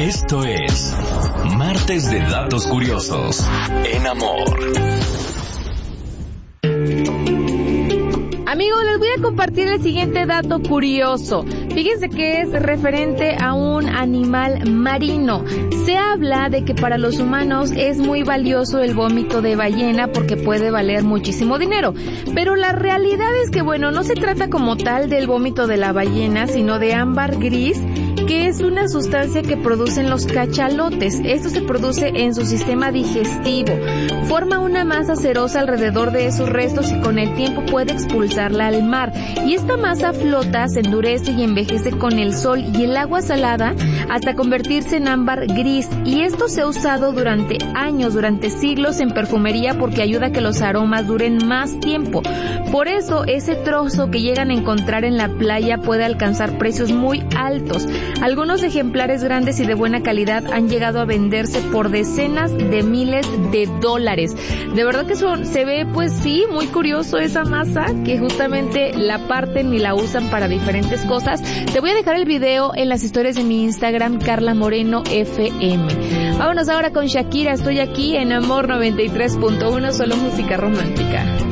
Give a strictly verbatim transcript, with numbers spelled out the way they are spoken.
Esto es Martes de Datos Curiosos en Amor. Amigos, les voy a compartir el siguiente dato curioso. Fíjense que es referente a un animal marino. Se habla de que para los humanos es muy valioso el vómito de ballena porque puede valer muchísimo dinero. Pero la realidad es que, bueno, no se trata como tal del vómito de la ballena, sino de ámbar gris, que es una sustancia que producen los cachalotes. Esto se produce en su sistema digestivo. Forma una masa cerosa alrededor de esos restos y con el tiempo puede expulsarla al mar. Y esta masa flota, se endurece y envejece con el sol y el agua salada hasta convertirse en ámbar gris. Y esto se ha usado durante años, durante siglos en perfumería porque ayuda a que los aromas duren más tiempo. Por eso ese trozo que llegan a encontrar en la playa puede alcanzar precios muy altos. Algunos ejemplares grandes y de buena calidad han llegado a venderse por decenas de miles de dólares. De verdad que son, se ve, pues sí, muy curioso esa masa, que justamente la parten y la usan para diferentes cosas. Te voy a dejar el video en las historias de mi Instagram, Carla Moreno F M. Vámonos ahora con Shakira. Estoy aquí en Amor noventa y tres punto uno, solo música romántica.